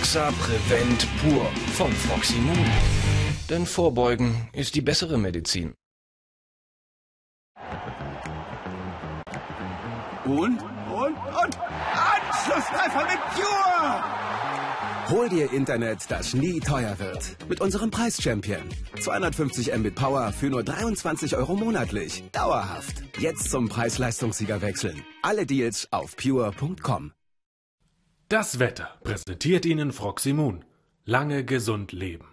Axa Prevent Pur von Froximun. Denn Vorbeugen ist die bessere Medizin. Und Anschlusstreffer mit Pure! Hol dir Internet, das nie teuer wird. Mit unserem Preis-Champion. 250 Mbit Power für nur 23 € monatlich. Dauerhaft. Jetzt zum Preis-Leistungssieger wechseln. Alle Deals auf pure.com. Das Wetter präsentiert Ihnen Froximun. Lange gesund leben.